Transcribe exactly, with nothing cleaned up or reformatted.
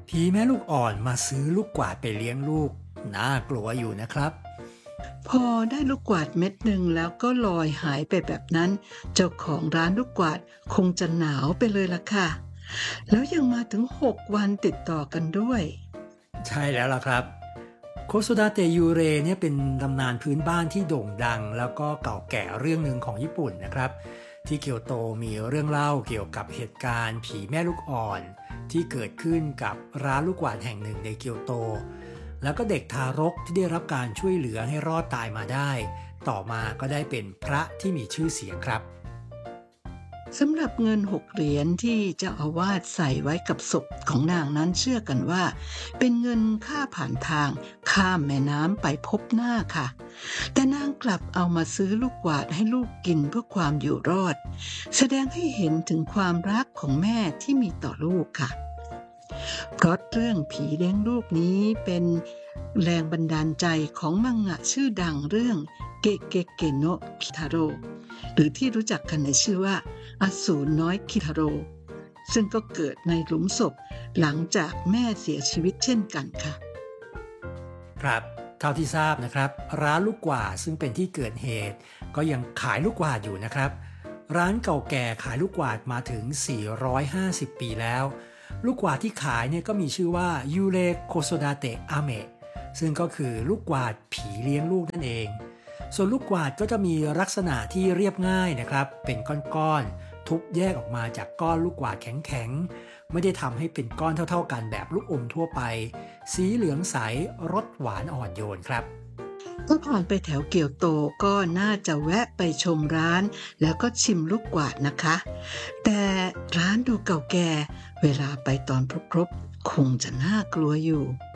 ผีแม่ลูกอ่อนมาซื้อลูกกวาดไปเลี้ยงลูกน่ากลัวอยู่นะครับพอได้ลูกกวาดเม็ดหนึ่งแล้วก็ลอยหายไปแบบนั้นเจ้าของร้านลูกกวาดคงจะหนาวไปเลยล่ะค่ะแล้วยังมาถึงหกวันติดต่อกันด้วยใช่แล้วล่ะครับโคโซดาเตยูเรเนี่ยเป็นตำนานพื้นบ้านที่โด่งดังแล้วก็เก่าแก่เรื่องหนึ่งของญี่ปุ่นนะครับที่เกียวโตมีเรื่องเล่าเกี่ยวกับเหตุการณ์ผีแม่ลูกอ่อนที่เกิดขึ้นกับร้านลูกกวาดแห่งหนึ่งในเกียวโตแล้วก็เด็กทารกที่ได้รับการช่วยเหลือให้รอดตายมาได้ต่อมาก็ได้เป็นพระที่มีชื่อเสียงครับสำหรับเงินหกเหรียญที่เจ้าอาวาสใส่ไว้กับศพของนางนั้นเชื่อกันว่าเป็นเงินค่าผ่านทางข้ามแม่น้ำไปพบหน้าค่ะแต่นางกลับเอามาซื้อลูกกวาดให้ลูกกินเพื่อความอยู่รอดแสดงให้เห็นถึงความรักของแม่ที่มีต่อลูกค่ะเพราะเรื่องผีเลี้ยงลูกนี้เป็นแรงบันดาลใจของมังงะชื่อดังเรื่องเกเกเกโนะคิทาโร่หรือที่รู้จักกันในชื่อว่าอสูรน้อยคิทาโร่ซึ่งก็เกิดในหลุมศพหลังจากแม่เสียชีวิตเช่นกันค่ะครับเท่าที่ทราบนะครับร้านลูกกวาดซึ่งเป็นที่เกิดเหตุก็ยังขายลูกกวาดอยู่นะครับร้านเก่าแก่ขายลูกกวาดมาถึงสี่ร้อยห้าสิบปีแล้วลูกกวาดที่ขายเนี่ยก็มีชื่อว่ายูเรโคโซดาเตะอาเมะซึ่งก็คือลูกกวาดผีเลี้ยงลูกนั่นเองส่วนลูกกวาดก็จะมีลักษณะที่เรียบง่ายนะครับเป็นก้อนๆทุบแยกออกมาจากก้อนลูกกวาดแข็งๆไม่ได้ทำให้เป็นก้อนเท่าๆกันแบบลูกอมทั่วไปสีเหลืองใสรสหวานอ่อนโยนครับถ้าผ่านไปแถวเกียวโตก็น่าจะแวะไปชมร้านแล้วก็ชิมลูกกวาดนะคะแต่ร้านดูเก่าแก่เวลาไปตอนพรบๆคงจะน่ากลัวอยู่